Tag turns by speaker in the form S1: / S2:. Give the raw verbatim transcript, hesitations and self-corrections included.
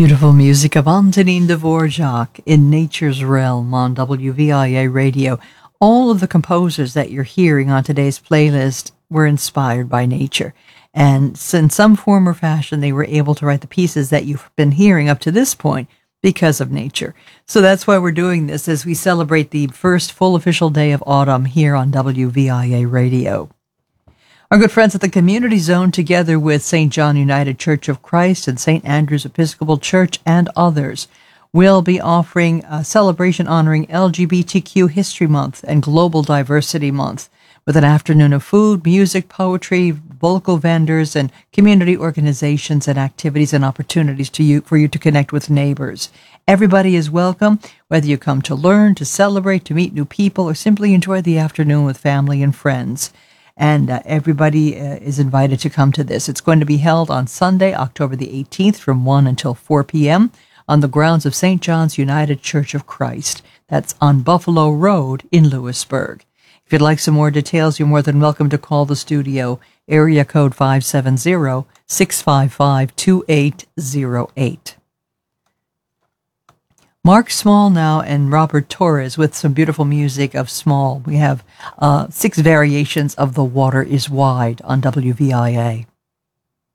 S1: Beautiful music of Antonin Dvorak in Nature's Realm on W V I A Radio. All of the composers that you're hearing on today's playlist were inspired by nature. And in some form or fashion, they were able to write the pieces that you've been hearing up to this point because of nature. So that's why we're doing this as we celebrate the first full official day of autumn here on W V I A Radio. Our good friends at the Community Zone, together with Saint John United Church of Christ and Saint Andrew's Episcopal Church and others, will be offering a celebration honoring L G B T Q History Month and Global Diversity Month with an afternoon of food, music, poetry, local vendors, and community organizations and activities and opportunities to you for you to connect with neighbors. Everybody is welcome, whether you come to learn, to celebrate, to meet new people, or simply enjoy the afternoon with family and friends. And uh, everybody uh, is invited to come to this. It's going to be held on Sunday, October the eighteenth from one until four p.m. on the grounds of Saint John's United Church of Christ. That's on Buffalo Road in Lewisburg. If you'd like some more details, you're more than welcome to call the studio, area code five seven zero, six five five, two eight zero eight. Mark Small now and Robert Torres with some beautiful music of Small. We have uh, six variations of The Water is Wide on W V I A.